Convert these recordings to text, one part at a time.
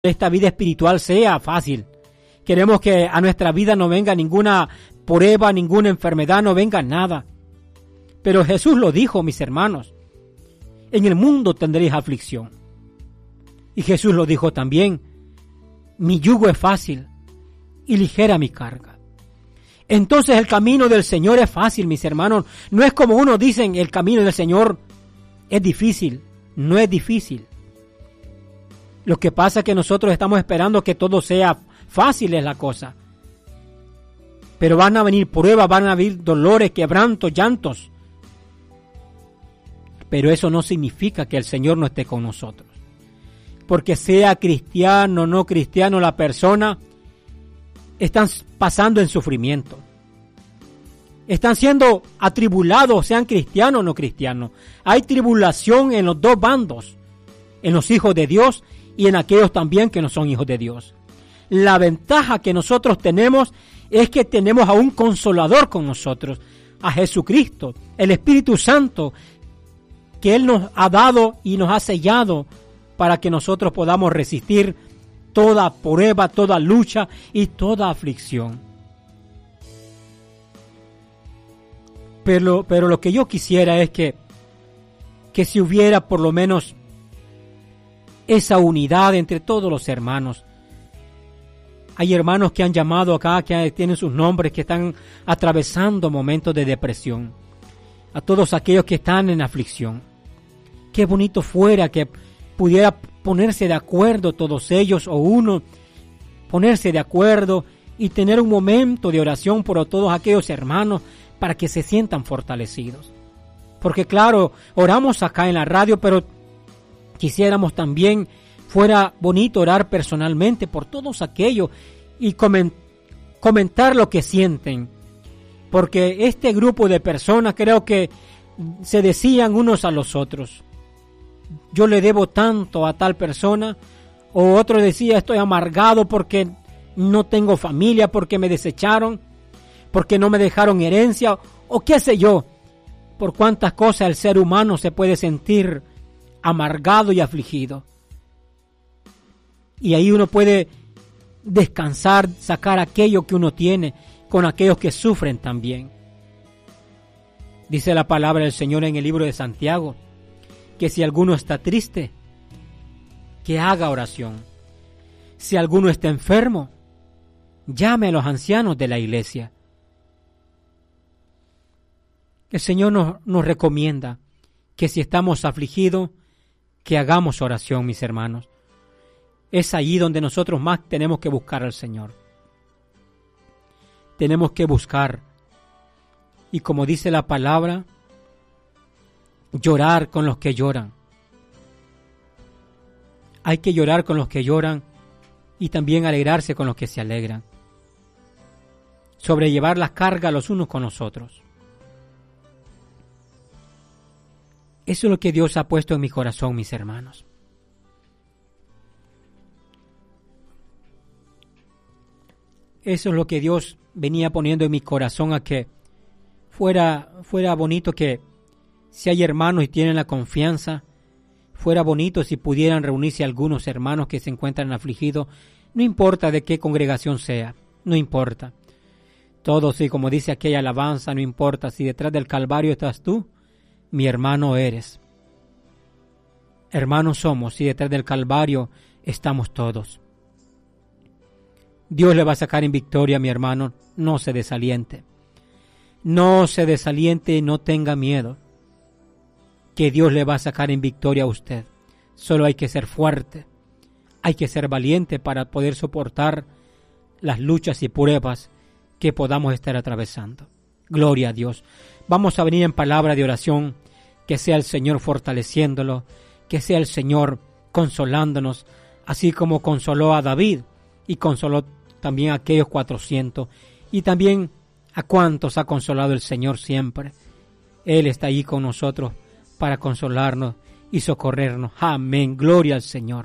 esta vida espiritual sea fácil. Queremos que a nuestra vida no venga ninguna prueba, ninguna enfermedad, no venga nada. Pero Jesús lo dijo, mis hermanos, en el mundo tendréis aflicción. Y Jesús lo dijo también, mi yugo es fácil y ligera mi carga. Entonces el camino del Señor es fácil, mis hermanos. No es como unos dicen, el camino del Señor es difícil. No es difícil. Lo que pasa es que nosotros estamos esperando que todo sea fácil, es la cosa. Pero van a venir pruebas, van a venir dolores, quebrantos, llantos. Pero eso no significa que el Señor no esté con nosotros. Porque sea cristiano o no cristiano la persona, están pasando en sufrimiento. Están siendo atribulados, sean cristianos o no cristianos. Hay tribulación en los dos bandos, en los hijos de Dios y en aquellos también que no son hijos de Dios. La ventaja que nosotros tenemos es que tenemos a un consolador con nosotros, a Jesucristo, el Espíritu Santo, que Él nos ha dado y nos ha sellado para que nosotros podamos resistir toda prueba, toda lucha y toda aflicción. Pero lo que yo quisiera es que si hubiera por lo menos esa unidad entre todos los hermanos. Hay hermanos que han llamado acá, que tienen sus nombres, que están atravesando momentos de depresión. A todos aquellos que están en aflicción. Qué bonito fuera que pudiera ponerse de acuerdo todos ellos o uno, ponerse de acuerdo y tener un momento de oración por todos aquellos hermanos para que se sientan fortalecidos. Porque claro, oramos acá en la radio, pero quisiéramos también, fuera bonito orar personalmente por todos aquellos y comentar lo que sienten. Porque este grupo de personas creo que se decían unos a los otros, yo le debo tanto a tal persona, o otro decía, estoy amargado porque no tengo familia, porque me desecharon, porque no me dejaron herencia, o qué sé yo. Por cuántas cosas el ser humano se puede sentir amargado y afligido. Y ahí uno puede descansar, sacar aquello que uno tiene con aquellos que sufren también. Dice la palabra del Señor en el libro de Santiago, que si alguno está triste, que haga oración. Si alguno está enfermo, llame a los ancianos de la iglesia. El Señor nos recomienda que si estamos afligidos, que hagamos oración, mis hermanos. Es allí donde nosotros más tenemos que buscar al Señor. Tenemos que buscar. Y como dice la palabra, llorar con los que lloran. Hay que llorar con los que lloran y también alegrarse con los que se alegran. Sobrellevar las cargas los unos con los otros. Eso es lo que Dios ha puesto en mi corazón, mis hermanos. Eso es lo que Dios venía poniendo en mi corazón, a que fuera bonito que si hay hermanos y tienen la confianza, fuera bonito si pudieran reunirse algunos hermanos que se encuentran afligidos, no importa de qué congregación sea, no importa. Todos, y como dice aquella alabanza, no importa si detrás del Calvario estás tú, mi hermano eres. Hermanos somos, y detrás del Calvario estamos todos. Dios le va a sacar en victoria, mi hermano, no se desaliente. No se desaliente y no tenga miedo, que Dios le va a sacar en victoria a usted. Solo hay que ser fuerte, hay que ser valiente para poder soportar las luchas y pruebas que podamos estar atravesando. Gloria a Dios. Vamos a venir en palabra de oración, que sea el Señor fortaleciéndolo, que sea el Señor consolándonos, así como consoló a David y consoló también a aquellos 400, y también a cuantos ha consolado el Señor siempre. Él está ahí con nosotros para consolarnos y socorrernos. Amén. Gloria al Señor.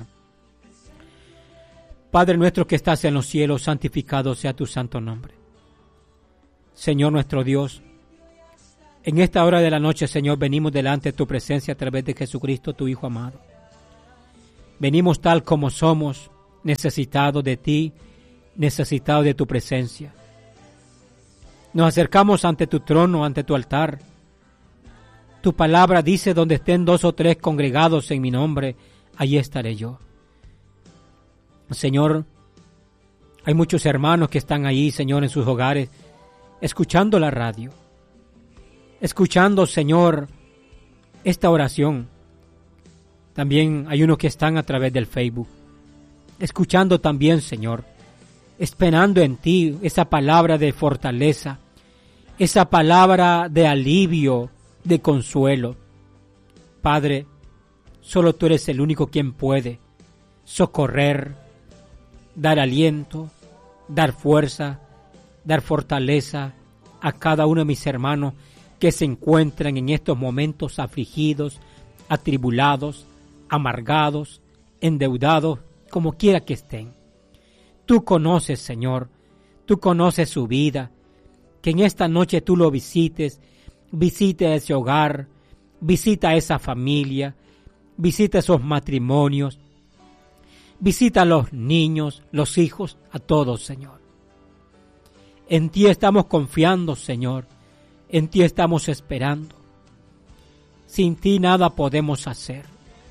Padre nuestro que estás en los cielos, santificado sea tu santo nombre. Señor nuestro Dios, en esta hora de la noche, Señor, venimos delante de tu presencia a través de Jesucristo, tu Hijo amado. Venimos tal como somos, necesitados de ti, necesitados de tu presencia. Nos acercamos ante tu trono, ante tu altar. Tu palabra dice: donde estén 2 o 3 congregados en mi nombre, allí estaré yo. Señor, hay muchos hermanos que están ahí, Señor, en sus hogares, escuchando la radio, escuchando, Señor, esta oración. También hay unos que están a través del Facebook, escuchando también, Señor, esperando en ti esa palabra de fortaleza, esa palabra de alivio, de consuelo. Padre, solo tú eres el único quien puede socorrer, dar aliento, dar fuerza, dar fortaleza a cada uno de mis hermanos que se encuentran en estos momentos afligidos, atribulados, amargados, endeudados, como quiera que estén. Tú conoces, Señor, tú conoces su vida, que en esta noche tú lo visites, visita ese hogar, visita a esa familia, visita esos matrimonios, visita a los niños, los hijos, a todos, Señor. En ti estamos confiando, Señor, en ti estamos esperando. Sin ti nada podemos hacer.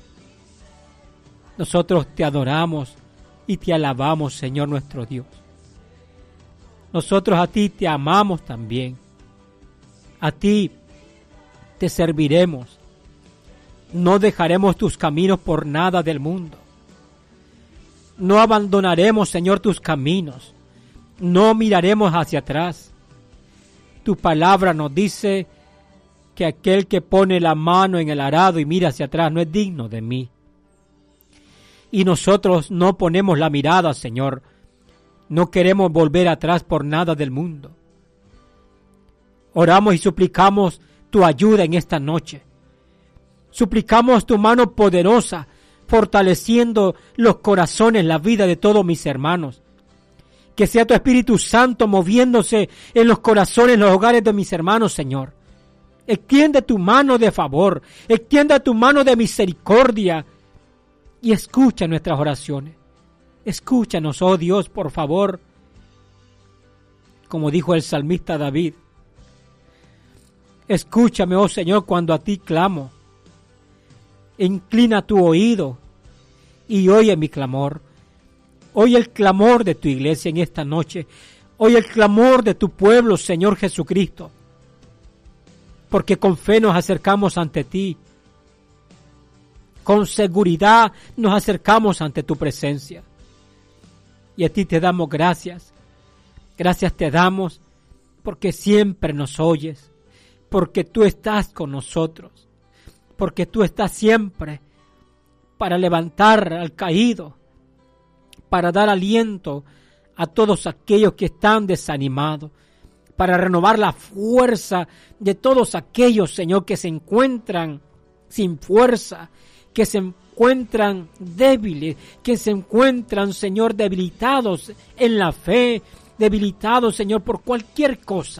Nosotros te adoramos y te alabamos, Señor nuestro Dios. Nosotros a ti te amamos también. A ti te serviremos. No dejaremos tus caminos por nada del mundo. No abandonaremos, Señor, tus caminos. No miraremos hacia atrás. Tu palabra nos dice que aquel que pone la mano en el arado y mira hacia atrás no es digno de mí. Y nosotros no ponemos la mirada, Señor. No queremos volver atrás por nada del mundo. Oramos y suplicamos tu ayuda en esta noche. Suplicamos tu mano poderosa, fortaleciendo los corazones, la vida de todos mis hermanos. Que sea tu Espíritu Santo moviéndose en los corazones, en los hogares de mis hermanos, Señor. Extiende tu mano de favor, extiende tu mano de misericordia y escucha nuestras oraciones. Escúchanos, oh Dios, por favor. Como dijo el salmista David, escúchame, oh Señor, cuando a ti clamo. Inclina tu oído y oye mi clamor. Oye el clamor de tu iglesia en esta noche. Oye el clamor de tu pueblo, Señor Jesucristo. Porque con fe nos acercamos ante ti. Con seguridad nos acercamos ante tu presencia. Y a ti te damos gracias. Gracias te damos porque siempre nos oyes. Porque tú estás con nosotros. Porque tú estás siempre para levantar al caído, para dar aliento a todos aquellos que están desanimados, para renovar la fuerza de todos aquellos, Señor, que se encuentran sin fuerza, que se encuentran débiles, que se encuentran, Señor, debilitados en la fe, debilitados, Señor, por cualquier cosa.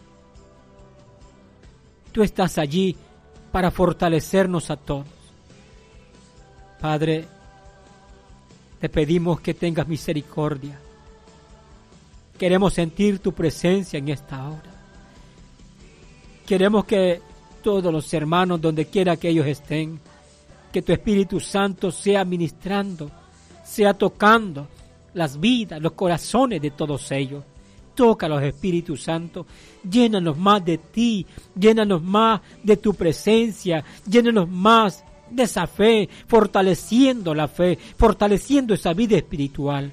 Tú estás allí para fortalecernos a todos. Padre, te pedimos que tengas misericordia. Queremos sentir tu presencia en esta hora. Queremos que todos los hermanos, donde quiera que ellos estén, que tu Espíritu Santo sea ministrando, sea tocando las vidas, los corazones de todos ellos. Tócalos, Espíritu Santo, llénanos más de ti, llénanos más de tu presencia, llénanos más de esa fe, fortaleciendo la fe, fortaleciendo esa vida espiritual.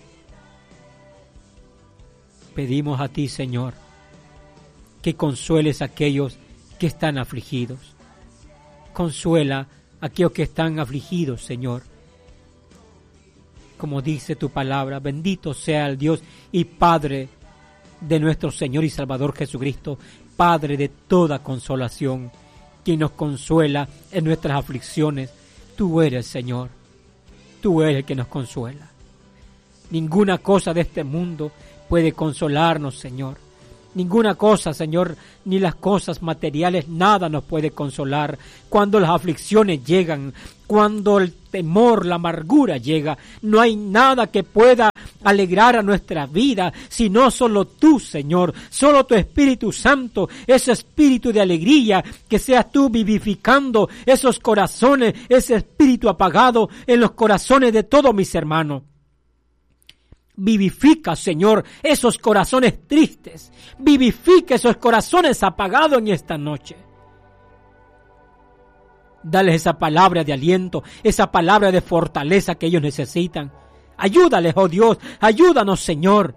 Pedimos a ti, Señor, que consueles a aquellos que están afligidos. Consuela a aquellos que están afligidos, Señor. Como dice tu palabra, bendito sea el Dios y Padre de nuestro Señor y Salvador Jesucristo, Padre de toda consolación, quien nos consuela en nuestras aflicciones. Tú eres, Señor, tú eres el que nos consuela. Ninguna cosa de este mundo puede consolarnos, Señor. Ninguna cosa, Señor, ni las cosas materiales, nada nos puede consolar. Cuando las aflicciones llegan, cuando el temor, la amargura llega, no hay nada que pueda alegrar a nuestra vida, sino solo tú, Señor, solo tu Espíritu Santo, ese espíritu de alegría, que seas tú vivificando esos corazones, ese espíritu apagado en los corazones de todos mis hermanos. Vivifica, Señor, esos corazones tristes. Vivifica esos corazones apagados en esta noche. Dales esa palabra de aliento, esa palabra de fortaleza que ellos necesitan. Ayúdales, oh Dios, ayúdanos, Señor.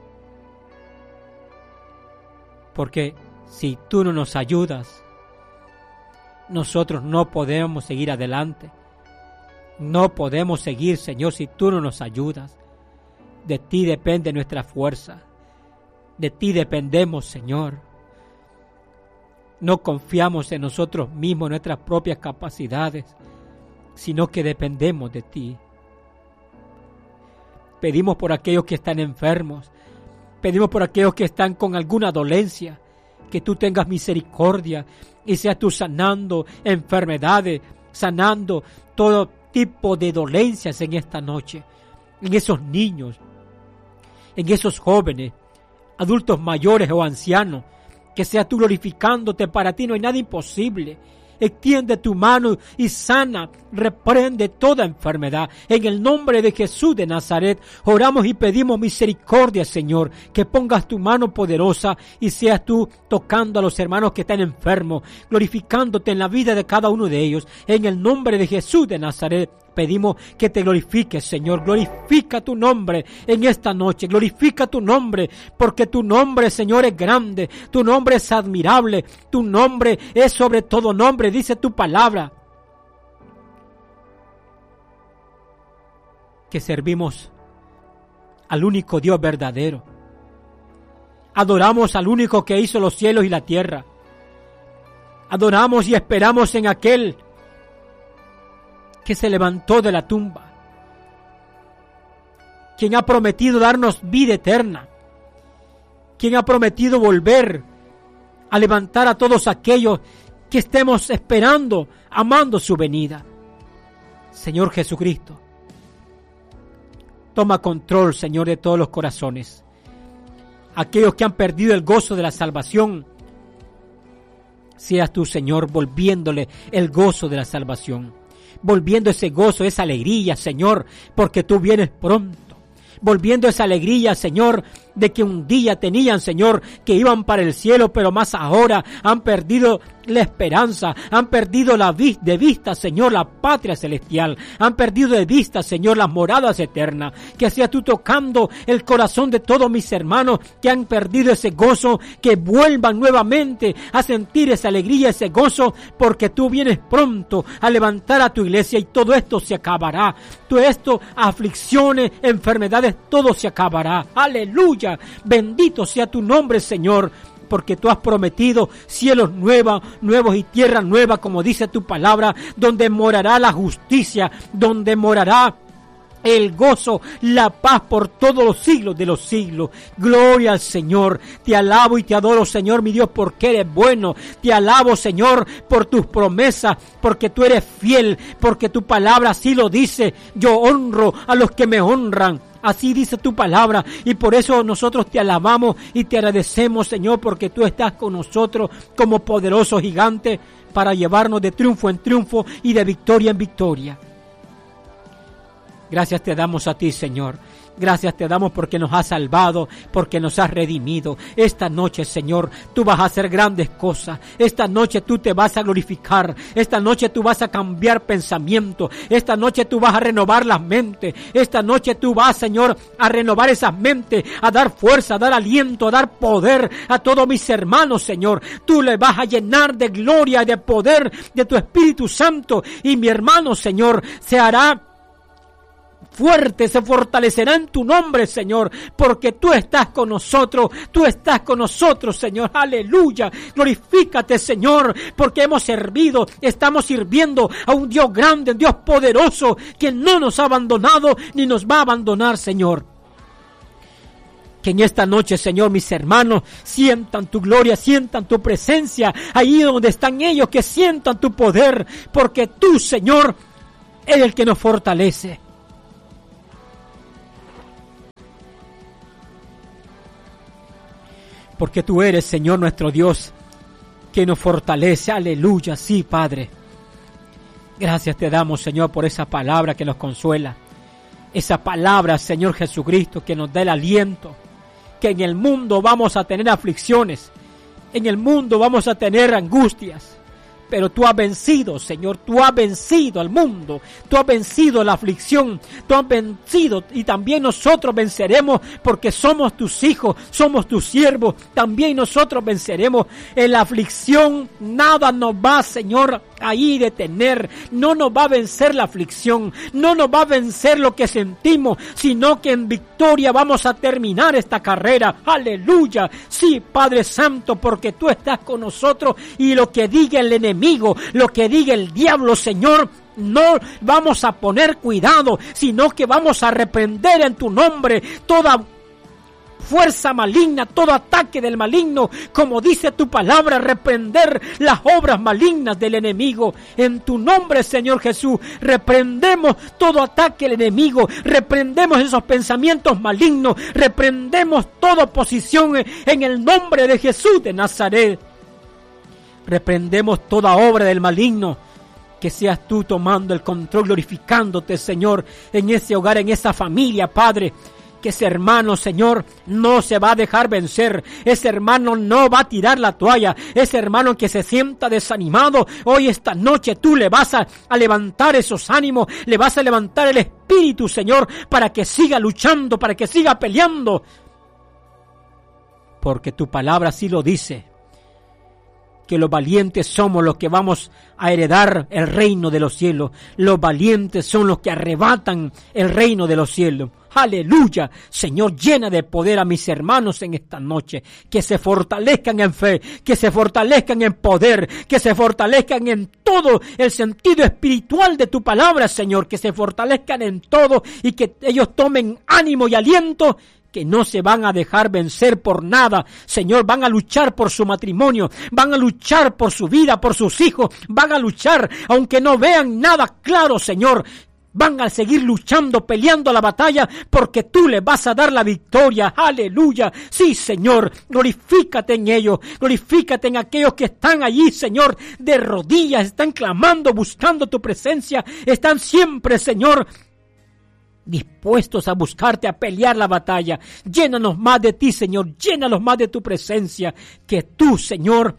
Porque si tú no nos ayudas, nosotros no podemos seguir adelante. No podemos seguir, Señor, si tú no nos ayudas. De ti depende nuestra fuerza. De ti dependemos, Señor. No confiamos en nosotros mismos, en nuestras propias capacidades, sino que dependemos de ti. Pedimos por aquellos que están enfermos. Pedimos por aquellos que están con alguna dolencia. Que tú tengas misericordia y seas tú sanando enfermedades, sanando todo tipo de dolencias en esta noche. En esos niños, en esos jóvenes, adultos mayores o ancianos, que seas tú glorificándote. Para ti no hay nada imposible. Extiende tu mano y sana, reprende toda enfermedad. En el nombre de Jesús de Nazaret, oramos y pedimos misericordia, Señor, que pongas tu mano poderosa y seas tú tocando a los hermanos que están enfermos, glorificándote en la vida de cada uno de ellos. En el nombre de Jesús de Nazaret, pedimos que te glorifiques, Señor. Glorifica tu nombre en esta noche. Glorifica tu nombre, porque tu nombre, Señor, es grande. Tu nombre es admirable. Tu nombre es sobre todo nombre, dice tu palabra. Que servimos al único Dios verdadero. Adoramos al único que hizo los cielos y la tierra. Adoramos y esperamos en aquel que se levantó de la tumba, quien ha prometido darnos vida eterna, quien ha prometido volver a levantar a todos aquellos que estemos esperando, amando su venida. Señor Jesucristo, toma control, Señor, de todos los corazones. Aquellos que han perdido el gozo de la salvación, seas tú, Señor, volviéndole el gozo de la salvación. Volviendo ese gozo, esa alegría, Señor, porque tú vienes pronto. Volviendo esa alegría, Señor, de que un día tenían, Señor, que iban para el cielo, pero más ahora han perdido la esperanza, han perdido de vista, Señor, la patria celestial, han perdido de vista, Señor, las moradas eternas. Que seas tú tocando el corazón de todos mis hermanos que han perdido ese gozo, que vuelvan nuevamente a sentir esa alegría, ese gozo, porque tú vienes pronto a levantar a tu iglesia y todo esto se acabará. Todo esto, aflicciones, enfermedades, todo se acabará. Aleluya. Bendito sea tu nombre, Señor, porque tú has prometido cielos nuevos y tierra nueva, como dice tu palabra, donde morará la justicia, donde morará el gozo, la paz por todos los siglos de los siglos. Gloria al Señor. Te alabo y te adoro, Señor, mi Dios, porque eres bueno. Te alabo, Señor, por tus promesas, porque tú eres fiel, porque tu palabra así lo dice. Yo honro a los que me honran. Así dice tu palabra, y por eso nosotros te alabamos y te agradecemos, Señor, porque tú estás con nosotros como poderoso gigante para llevarnos de triunfo en triunfo y de victoria en victoria. Gracias te damos a ti, Señor. Gracias te damos porque nos has salvado, porque nos has redimido. Esta noche, Señor, tú vas a hacer grandes cosas. Esta noche tú te vas a glorificar. Esta noche tú vas a cambiar pensamiento. Esta noche tú vas a renovar las mentes. Esta noche tú vas, Señor, a renovar esas mentes, a dar fuerza, a dar aliento, a dar poder a todos mis hermanos, Señor. Tú les vas a llenar de gloria y de poder de tu Espíritu Santo. Y mi hermano, Señor, se hará fuerte, se fortalecerá en tu nombre, Señor, porque tú estás con nosotros, Señor. Aleluya. Glorifícate, Señor, porque estamos sirviendo a un Dios grande, un Dios poderoso, que no nos ha abandonado ni nos va a abandonar, Señor. Que en esta noche, Señor, mis hermanos sientan tu gloria, sientan tu presencia, ahí donde están ellos, que sientan tu poder, porque tú, Señor, eres el que nos fortalece. Porque tú eres, Señor, nuestro Dios, que nos fortalece. Aleluya, sí, Padre. Gracias te damos, Señor, por esa palabra que nos consuela. Esa palabra, Señor Jesucristo, que nos da el aliento. Que en el mundo vamos a tener aflicciones. En el mundo vamos a tener angustias. Pero tú has vencido, Señor, tú has vencido al mundo, tú has vencido la aflicción, tú has vencido y también nosotros venceremos porque somos tus hijos, somos tus siervos, también nosotros venceremos en la aflicción. Nada nos va, Señor, ahí detener, no nos va a vencer la aflicción, no nos va a vencer lo que sentimos, sino que en victoria vamos a terminar esta carrera. Aleluya, sí, Padre Santo, porque tú estás con nosotros y lo que diga el enemigo, lo que diga el diablo, Señor, no vamos a poner cuidado, sino que vamos a reprender en tu nombre toda fuerza maligna, todo ataque del maligno, como dice tu palabra, reprender las obras malignas del enemigo. En tu nombre, Señor Jesús, reprendemos todo ataque del enemigo, reprendemos esos pensamientos malignos, reprendemos toda oposición en el nombre de Jesús de Nazaret. Reprendemos toda obra del maligno. Que seas tú tomando el control, glorificándote, Señor, en ese hogar, en esa familia, Padre. Que ese hermano, Señor, no se va a dejar vencer. Ese hermano no va a tirar la toalla. Ese hermano que se sienta desanimado, hoy esta noche tú le vas a levantar esos ánimos. Le vas a levantar el espíritu, Señor, para que siga luchando, para que siga peleando. Porque tu palabra así lo dice. Que los valientes somos los que vamos a heredar el reino de los cielos. Los valientes son los que arrebatan el reino de los cielos. Aleluya. Señor, llena de poder a mis hermanos en esta noche. Que se fortalezcan en fe, que se fortalezcan en poder, que se fortalezcan en todo el sentido espiritual de tu palabra, Señor. Que se fortalezcan en todo y que ellos tomen ánimo y aliento. Que no se van a dejar vencer por nada. Señor, van a luchar por su matrimonio, van a luchar por su vida, por sus hijos, van a luchar, aunque no vean nada claro, Señor. Van a seguir luchando, peleando la batalla, porque tú les vas a dar la victoria. Aleluya. Sí, Señor, glorifícate en ellos, glorifícate en aquellos que están allí, Señor, de rodillas, están clamando, buscando tu presencia, están siempre, Señor, dispuestos a buscarte, a pelear la batalla. Llénanos más de ti, Señor, llénanos más de tu presencia, que tú, Señor,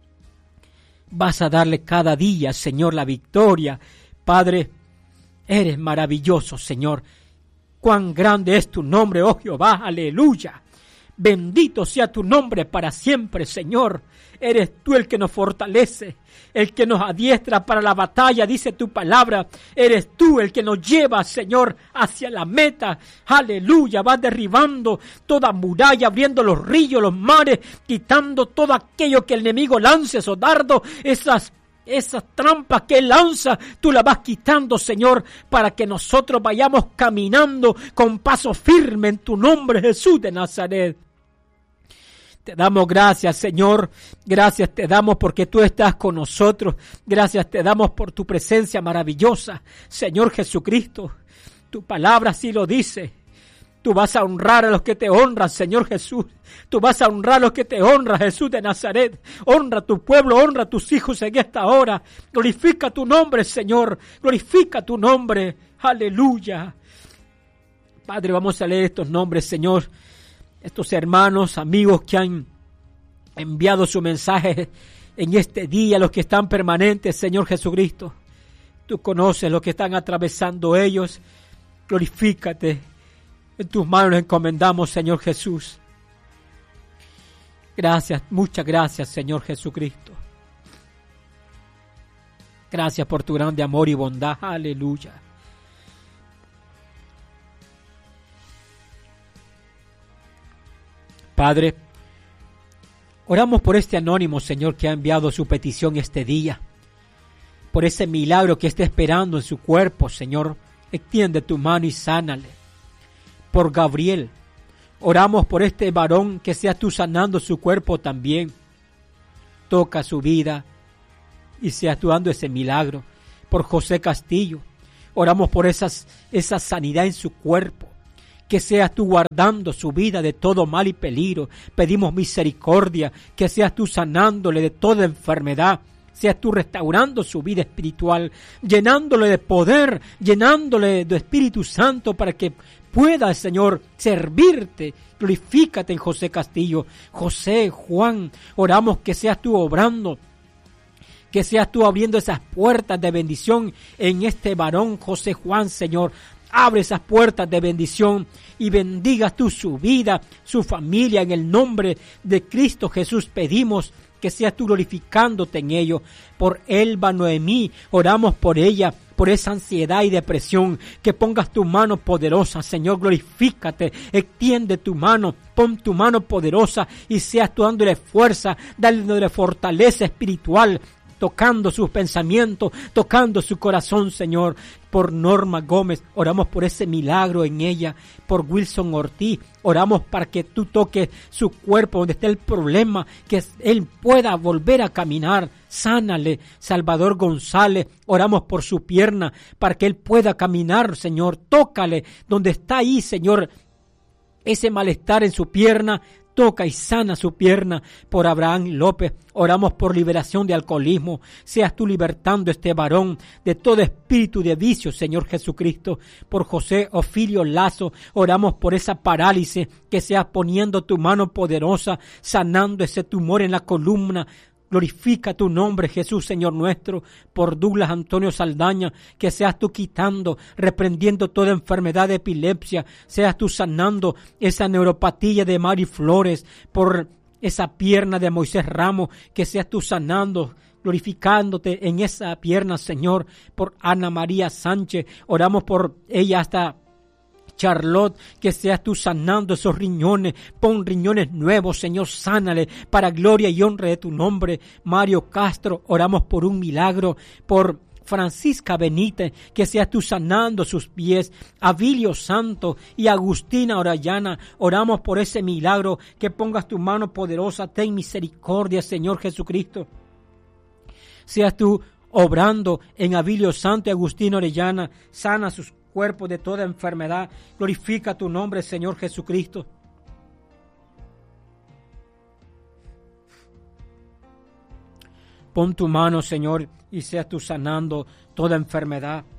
vas a darle cada día, Señor, la victoria. Padre, eres maravilloso, Señor. Cuán grande es tu nombre, oh Jehová, aleluya. Bendito sea tu nombre para siempre, Señor. Eres tú el que nos fortalece, el que nos adiestra para la batalla, dice tu palabra. Eres tú el que nos lleva, Señor, hacia la meta. Aleluya, vas derribando toda muralla, abriendo los ríos, los mares, quitando todo aquello que el enemigo lance, esos dardos, esas trampas que él lanza, tú las vas quitando, Señor, para que nosotros vayamos caminando con paso firme en tu nombre, Jesús de Nazaret. Te damos gracias, Señor. Gracias te damos porque tú estás con nosotros. Gracias te damos por tu presencia maravillosa, Señor Jesucristo. Tu palabra así lo dice. Tú vas a honrar a los que te honran, Señor Jesús. Tú vas a honrar a los que te honran, Jesús de Nazaret. Honra a tu pueblo, honra a tus hijos en esta hora. Glorifica tu nombre, Señor. Glorifica tu nombre. Aleluya. Padre, vamos a leer estos nombres, Señor. Estos hermanos, amigos que han enviado su mensaje en este día, los que están permanentes, Señor Jesucristo. Tú conoces lo que están atravesando ellos. Glorifícate. En tus manos nos encomendamos, Señor Jesús. Gracias, muchas gracias, Señor Jesucristo. Gracias por tu grande amor y bondad. Aleluya. Padre, oramos por este anónimo, Señor, que ha enviado su petición este día. Por ese milagro que está esperando en su cuerpo, Señor. Extiende tu mano y sánale. Por Gabriel, Oramos por este varón, que seas tú sanando su cuerpo también. Toca su vida y seas tú dando ese milagro. Por José Castillo, oramos por esa sanidad en su cuerpo. Que seas tú guardando su vida de todo mal y peligro. Pedimos misericordia, que seas tú sanándole de toda enfermedad. Seas tú restaurando su vida espiritual, llenándole de poder, llenándole de Espíritu Santo para que pueda, Señor, servirte. Glorifícate en José Castillo, José, Juan. Oramos que seas tú obrando, que seas tú abriendo esas puertas de bendición en este varón José Juan, Señor. Abre esas puertas de bendición y bendigas tú su vida, su familia. En el nombre de Cristo Jesús pedimos que seas tú glorificándote en ello. Por Elba Noemí, oramos por ella, por esa ansiedad y depresión, que pongas tu mano poderosa, Señor, glorifícate, extiende tu mano, pon tu mano poderosa y seas tú dándole fuerza, dándole fortaleza espiritual, tocando sus pensamientos, tocando su corazón, Señor. Por Norma Gómez, oramos por ese milagro en ella. Por Wilson Ortiz, oramos para que tú toques su cuerpo donde está el problema, que él pueda volver a caminar. Sánale. Salvador González, oramos por su pierna, para que él pueda caminar, Señor. Tócale donde está ahí, Señor, ese malestar en su pierna. Toca y sana su pierna. Por Abraham López, oramos por liberación de alcoholismo. Seas tú libertando a este varón de todo espíritu de vicio, Señor Jesucristo. Por José Ofilio Lazo, oramos por esa parálisis, que seas poniendo tu mano poderosa, sanando ese tumor en la columna. Glorifica tu nombre, Jesús, Señor nuestro. Por Douglas Antonio Saldaña, que seas tú quitando, reprendiendo toda enfermedad de epilepsia, seas tú sanando esa neuropatía de Mari Flores. Por esa pierna de Moisés Ramos, que seas tú sanando, glorificándote en esa pierna, Señor. Por Ana María Sánchez, oramos por ella hasta Charlotte, que seas tú sanando esos riñones. Pon riñones nuevos, Señor, sánale para gloria y honra de tu nombre. Mario Castro, oramos por un milagro. Por Francisca Benítez, que seas tú sanando sus pies. Avilio Santo y Agustina Orellana, oramos por ese milagro, que pongas tu mano poderosa. Ten misericordia, Señor Jesucristo. Seas tú obrando en Avilio Santo y Agustina Orellana, sana sus cuerpo de toda enfermedad. Glorifica tu nombre, Señor Jesucristo. Pon tu mano, Señor, y seas tú sanando toda enfermedad.